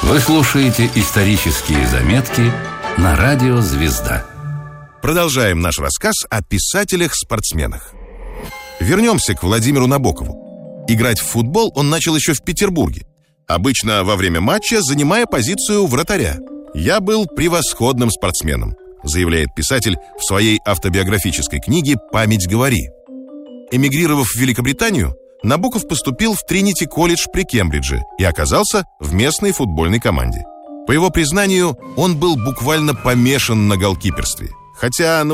Вы слушаете исторические заметки на радио «Звезда». Продолжаем наш рассказ о писателях-спортсменах. Вернемся к Владимиру Набокову. Играть в футбол он начал еще в Петербурге, обычно во время матча занимая позицию вратаря. «Я был превосходным спортсменом», заявляет писатель в своей автобиографической книге «Память говори». Эмигрировав в Великобританию, Набоков поступил в Тринити-колледж при Кембридже и оказался в местной футбольной команде. По его признанию, он был буквально помешан на голкиперстве, хотя